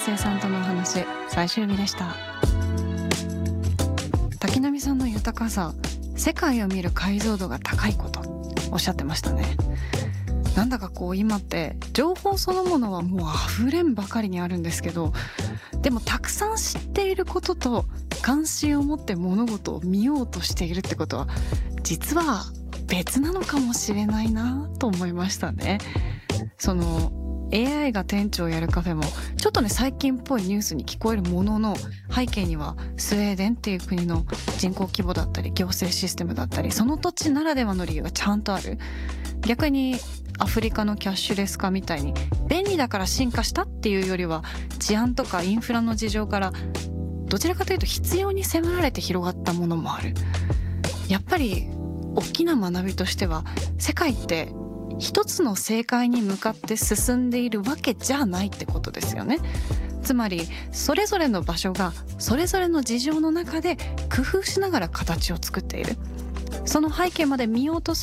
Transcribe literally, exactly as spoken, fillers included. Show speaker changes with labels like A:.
A: 生さんとのお話、最終日でした。滝波さんの豊かさ、世界を見る解像度が高いことおっしゃってましたね。なんだかこう今って情報そのものはもう溢れんばかりにあるんですけど、でもたくさん知っていることと関心を持って物事を見ようとしているってことは実は別なのかもしれないなと思いましたね。その エーアイ が店長をやるカフェもちょっとね最近っぽいニュースに聞こえるものの、背景にはスウェーデンっていう国の人口規模だったり行政システムだったり、その土地ならではの理由がちゃんとある。逆にアフリカのキャッシュレス化みたいに便利だから進化したっていうよりは、治安とかインフラの事情からどちらかというと必要に迫られて広がったものもある。やっぱり大きな学びとしては、世界って一つの正解に向かって進んでいるわけじゃないってことですよね。つまりそれぞれの場所がそれぞれの事情の中で工夫しながら形を作っている。その背景まで見ようとす